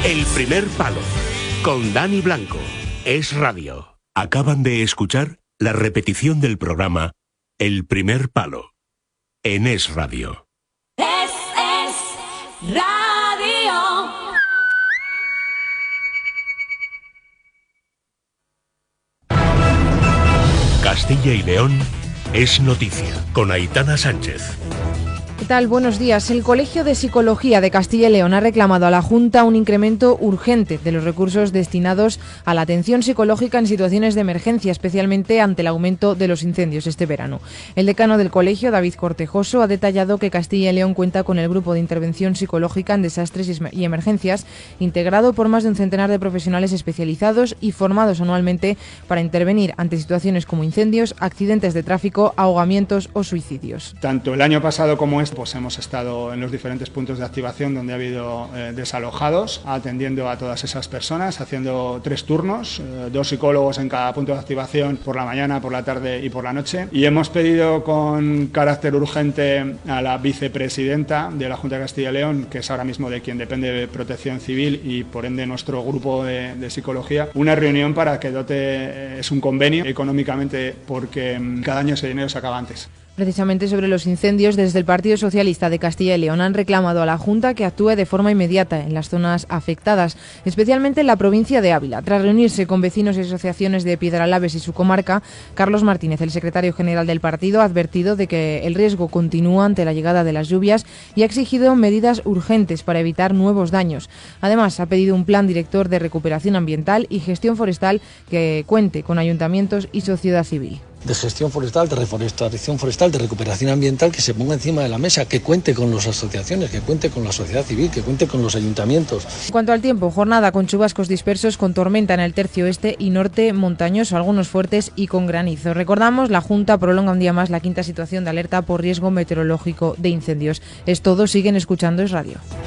El primer palo, con Dani Blanco. Es Radio. Acaban de escuchar la repetición del programa El primer palo, en Es Radio. Es Radio. Castilla y León es noticia, con Aitana Sánchez. ¿Qué tal? Buenos días. El Colegio de Psicología de Castilla y León ha reclamado a la Junta un incremento urgente de los recursos destinados a la atención psicológica en situaciones de emergencia, especialmente ante el aumento de los incendios este verano. El decano del colegio, David Cortejoso, ha detallado que Castilla y León cuenta con el Grupo de Intervención Psicológica en Desastres y Emergencias, integrado por más de un centenar de profesionales especializados y formados anualmente para intervenir ante situaciones como incendios, accidentes de tráfico, ahogamientos o suicidios. Tanto el año pasado como pues hemos estado en los diferentes puntos de activación donde ha habido desalojados, atendiendo a todas esas personas, haciendo 3 turnos, 2 psicólogos en cada punto de activación, por la mañana, por la tarde y por la noche. Y hemos pedido con carácter urgente a la vicepresidenta de la Junta de Castilla y León, que es ahora mismo de quien depende de Protección Civil y por ende nuestro grupo de psicología, una reunión para que dote, es un convenio económicamente, porque cada año ese dinero se acaba antes. Precisamente sobre los incendios, desde el Partido Socialista de Castilla y León han reclamado a la Junta que actúe de forma inmediata en las zonas afectadas, especialmente en la provincia de Ávila. Tras reunirse con vecinos y asociaciones de Piedralaves y su comarca, Carlos Martínez, el secretario general del partido, ha advertido de que el riesgo continúa ante la llegada de las lluvias y ha exigido medidas urgentes para evitar nuevos daños. Además, ha pedido un plan director de recuperación ambiental y gestión forestal que cuente con ayuntamientos y sociedad civil. De gestión forestal, de reforestación forestal, de recuperación ambiental, que se ponga encima de la mesa, que cuente con las asociaciones, que cuente con la sociedad civil, que cuente con los ayuntamientos. En cuanto al tiempo, jornada con chubascos dispersos, con tormenta en el tercio oeste y norte montañoso, algunos fuertes y con granizo. Recordamos, la Junta prolonga un día más la quinta situación de alerta por riesgo meteorológico de incendios. Es todo, siguen escuchando Es Radio.